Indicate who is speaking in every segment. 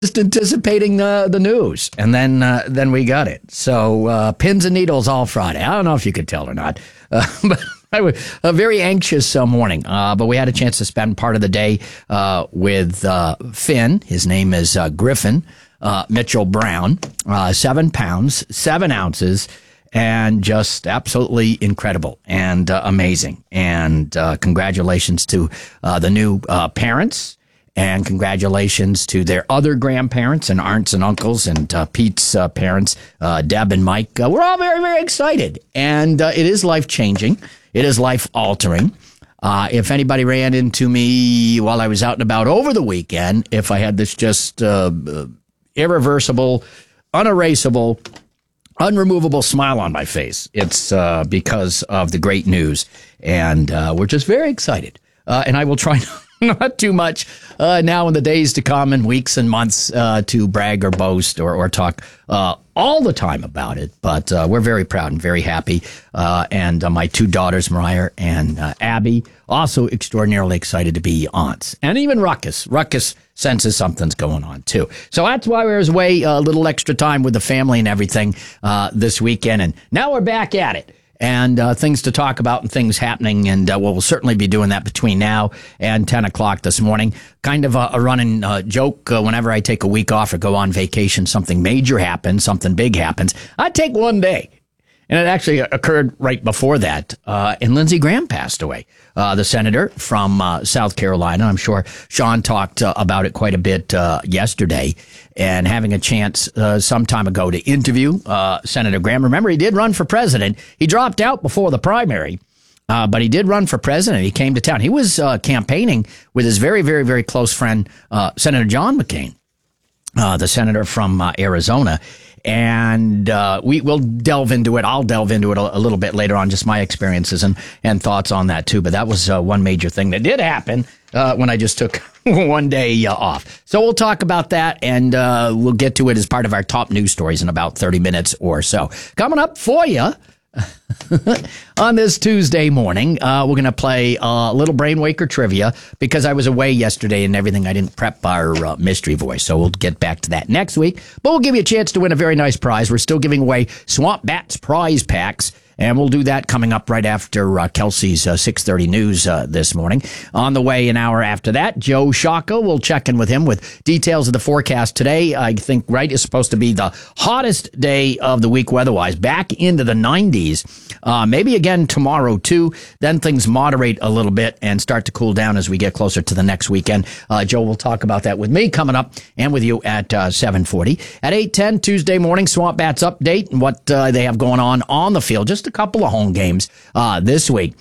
Speaker 1: just anticipating the news, and then we got it. So pins and needles all Friday. I don't know if you could tell or not, but I was a very anxious morning. But we had a chance to spend part of the day with Finn. His name is Griffin Mitchell Brown. 7 pounds, 7 ounces. And just absolutely incredible and amazing. And congratulations to the new parents, and congratulations to their other grandparents and aunts and uncles and Pete's parents, Deb and Mike. We're all very, very excited. And it is life-changing. It is life-altering. If anybody ran into me while I was out and about over the weekend, if I had this just irreversible, unerasable, unremovable smile on my face, it's because of the great news, and we're just very excited. And I will try not too much now in the days to come and weeks and months to brag or boast or talk all the time about it. But we're very proud and very happy. And my 2 daughters, Mariah and Abby, also extraordinarily excited to be aunts. And even Ruckus senses something's going on, too. So that's why we was away a little extra time with the family and everything this weekend. And now we're back at it. And things to talk about and things happening. And we'll certainly be doing that between now and 10 o'clock this morning. Kind of a running joke. Whenever I take a week off or go on vacation, something major happens, something big happens, I take one day. And it actually occurred right before that. And Lindsey Graham passed away, the senator from South Carolina. I'm sure Sean talked about it quite a bit yesterday. And having a chance some time ago to interview Senator Graham. Remember, he did run for president. He dropped out before the primary, but he did run for president. He came to town. He was campaigning with his very, very, very close friend, Senator John McCain, the senator from Arizona. And we'll delve into it. I'll delve into it a little bit later on, just my experiences and thoughts on that, too. But that was one major thing that did happen when I just took one day off. So we'll talk about that, and we'll get to it as part of our top news stories in about 30 minutes or so. Coming up for you on this Tuesday morning, we're going to play a little Brainwaker trivia because I was away yesterday and everything. I didn't prep our mystery voice, so we'll get back to that next week. But we'll give you a chance to win a very nice prize. We're still giving away Swamp Bats prize packs. And we'll do that coming up right after Kelsey's 6:30 news this morning. On the way, an hour after that, Joe Shaka will check in with him with details of the forecast today. I think, right, is supposed to be the hottest day of the week weather-wise, back into the 90s. Maybe again tomorrow, too. Then things moderate a little bit and start to cool down as we get closer to the next weekend. Joe will talk about that with me coming up and with you at 7:40. At 8:10 Tuesday morning, Swamp Bats update and what they have going on the field. Just a couple of home games this week.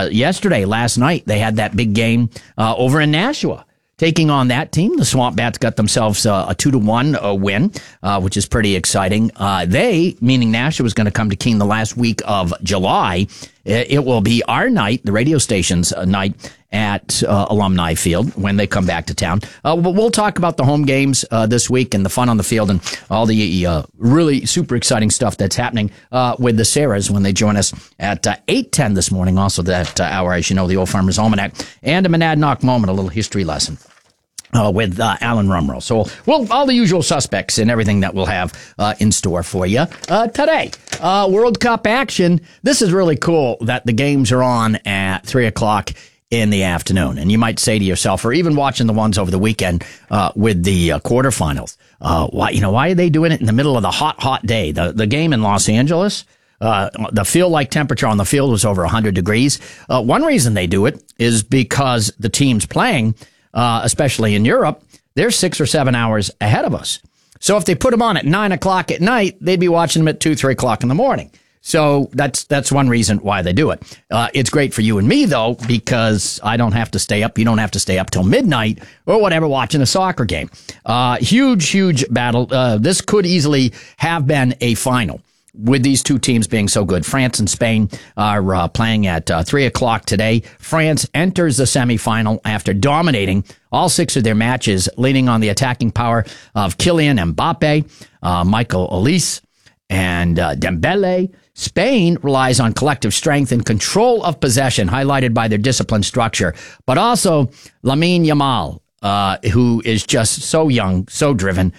Speaker 1: Last night, they had that big game over in Nashua. Taking on that team, the Swamp Bats got themselves a 2-1 win, which is pretty exciting. They, meaning Nashua, was going to come to Keene the last week of July. It will be our night, the radio station's night, at Alumni Field when they come back to town. But we'll talk about the home games this week and the fun on the field and all the really super exciting stuff that's happening with the Sarahs when they join us at 8:10 this morning. Also that hour, as you know, the Old Farmer's Almanac and a Monadnock Moment, a little history lesson. With Alan Rumrell. So we'll all the usual suspects and everything that we'll have in store for you today. World Cup action. This is really cool that the games are on at 3 o'clock in the afternoon. And you might say to yourself, or even watching the ones over the weekend with the quarterfinals, why are they doing it in the middle of the hot day? The game in Los Angeles, the feel-like temperature on the field was over 100 degrees. One reason they do it is because the teams playing, especially in Europe, they're 6 or 7 hours ahead of us. So if they put them on at 9 o'clock at night, they'd be watching them at 2, 3 o'clock in the morning. So that's one reason why they do it. It's great for you and me, though, because I don't have to stay up. You don't have to stay up till midnight or whatever watching a soccer game. Huge battle. This could easily have been a final with these two teams being so good. France and Spain are playing at 3 o'clock today. France enters the semifinal after dominating all 6 of their matches, leaning on the attacking power of Kylian Mbappe, Michael Olise, and Dembele. Spain relies on collective strength and control of possession, highlighted by their disciplined structure, but also Lamine Yamal who is just so young, so driven.